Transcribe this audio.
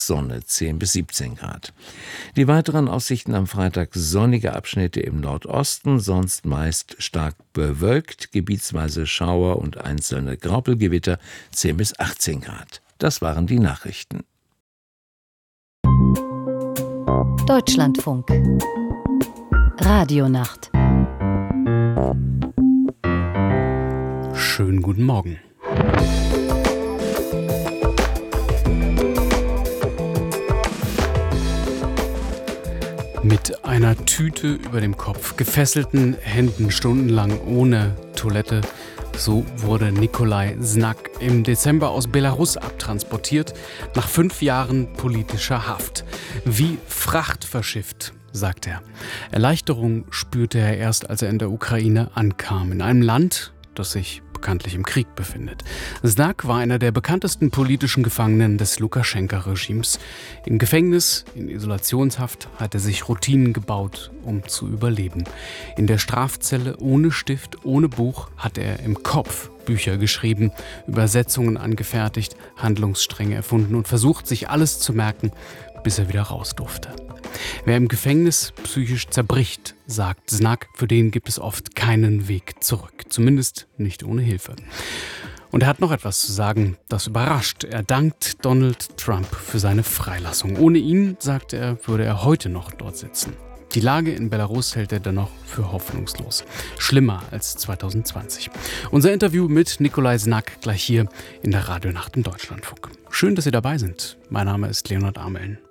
Sonne 10 bis 17 Grad. Die weiteren Aussichten am Freitag: sonnige Abschnitte im Nordosten, sonst meist stark bewölkt, gebietsweise Schauer und einzelne Graupelgewitter 10 bis 18 Grad. Das waren die Nachrichten. Deutschlandfunk Radionacht. Schönen guten Morgen. Mit einer Tüte über dem Kopf, gefesselten Händen stundenlang ohne Toilette. So wurde Nikolai Znak im Dezember aus Belarus abtransportiert, nach 5 Jahren politischer Haft. Wie Fracht verschifft, sagt er. Erleichterung spürte er erst, als er in der Ukraine ankam, in einem Land, das sich bekanntlich im Krieg befindet. Znak war einer der bekanntesten politischen Gefangenen des Lukaschenka-Regimes. Im Gefängnis, in Isolationshaft, hat er sich Routinen gebaut, um zu überleben. In der Strafzelle ohne Stift, ohne Buch hat er im Kopf Bücher geschrieben, Übersetzungen angefertigt, Handlungsstränge erfunden und versucht, sich alles zu merken, bis er wieder raus durfte. Wer im Gefängnis psychisch zerbricht, sagt Znak, für den gibt es oft keinen Weg zurück. Zumindest nicht ohne Hilfe. Und er hat noch etwas zu sagen, das überrascht. Er dankt Donald Trump für seine Freilassung. Ohne ihn, sagt er, würde er heute noch dort sitzen. Die Lage in Belarus hält er dennoch für hoffnungslos. Schlimmer als 2020. Unser Interview mit Nikolai Znak gleich hier in der Radionacht im Deutschlandfunk. Schön, dass Sie dabei sind. Mein Name ist Leonhard Ameln.